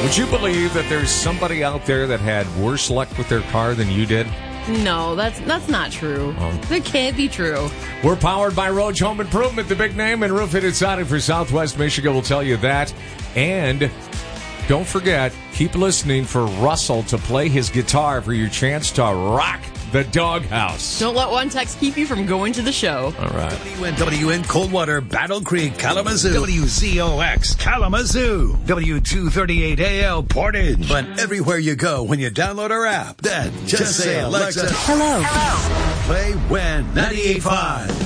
Would you believe that there's somebody out there that had worse luck with their car than you did? No, that's not true. That can't be true. We're powered by Roach Home Improvement, the big name in roof-fitted siding for Southwest Michigan. Will tell you that. And don't forget, keep listening for Russell to play his guitar for your chance to rock the doghouse. Don't let one text keep you from going to the show. All right. WNWN Coldwater, Battle Creek, Kalamazoo. WZOX Kalamazoo. W238AL Portage. But everywhere you go when you download our app, then just say, Alexa, Hello. play When 98.5.